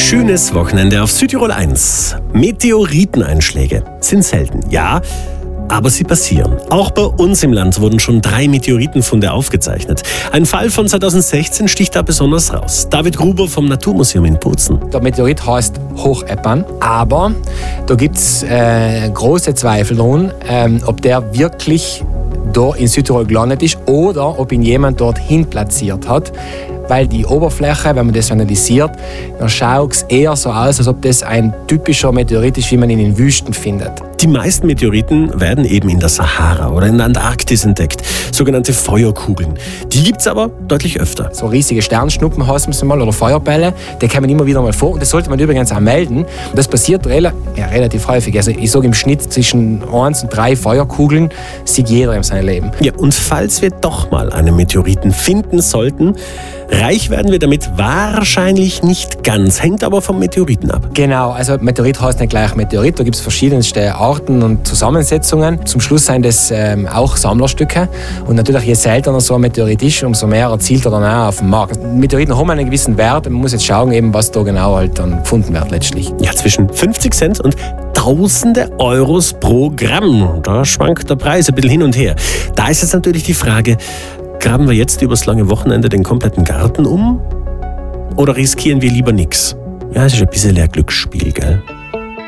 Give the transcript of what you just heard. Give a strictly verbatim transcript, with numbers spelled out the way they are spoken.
schönes Wochenende auf Südtirol eins. Meteoriteneinschläge sind selten, ja, aber sie passieren. Auch bei uns im Land wurden schon drei Meteoritenfunde aufgezeichnet. Ein Fall von zweitausendsechzehn sticht da besonders raus. David Gruber vom Naturmuseum in Bozen. Der Meteorit heißt Hocheppern, aber da gibt es äh, große Zweifel daran, ähm, ob der wirklich da in Südtirol gelandet ist oder ob ihn jemand dorthin platziert hat. Weil die Oberfläche, wenn man das analysiert, dann schaut es eher so aus, als ob das ein typischer Meteorit ist, wie man ihn in Wüsten findet. Die meisten Meteoriten werden eben in der Sahara oder in der Antarktis entdeckt, sogenannte Feuerkugeln. Die gibt es aber deutlich öfter. So riesige Sternschnuppen heißen sie mal oder Feuerbälle, die kommen immer wieder mal vor und das sollte man übrigens auch melden. Und das passiert rela- ja, relativ häufig. Also ich sage im Schnitt zwischen eins und drei Feuerkugeln sieht jeder in seinem Leben. Ja, und falls wir doch mal einen Meteoriten finden sollten, reich werden wir damit wahrscheinlich nicht ganz, hängt aber vom Meteoriten ab. Genau, also Meteorit heißt nicht gleich Meteorit, da gibt es verschiedenste Arten und Zusammensetzungen. Zum Schluss sind das ähm, auch Sammlerstücke und natürlich je seltener so ein Meteorit ist, umso mehr erzielt er dann auch auf dem Markt. Meteoriten haben einen gewissen Wert, man muss jetzt schauen, eben, was da genau halt dann gefunden wird letztlich. Ja, zwischen fünfzig Cent und Tausende Euros pro Gramm. Da schwankt der Preis ein bisschen hin und her. Da ist jetzt natürlich die Frage, graben wir jetzt übers lange Wochenende den kompletten Garten um? Oder riskieren wir lieber nichts? Ja, es ist ein bisschen ein Glücksspiel, gell?